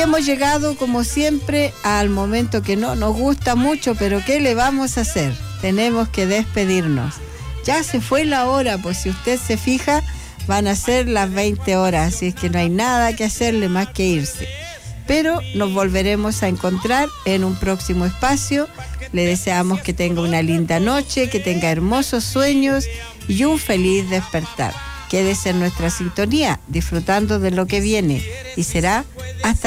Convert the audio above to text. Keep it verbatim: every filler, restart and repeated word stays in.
hemos llegado, como siempre, al momento que no nos gusta mucho, pero ¿qué le vamos a hacer? Tenemos que despedirnos. Ya se fue la hora, pues si usted se fija, van a ser las veinte horas, así es que no hay nada que hacerle más que irse. Pero nos volveremos a encontrar en un próximo espacio. Le deseamos que tenga una linda noche, que tenga hermosos sueños y un feliz despertar. Quédese en nuestra sintonía, disfrutando de lo que viene, y será hasta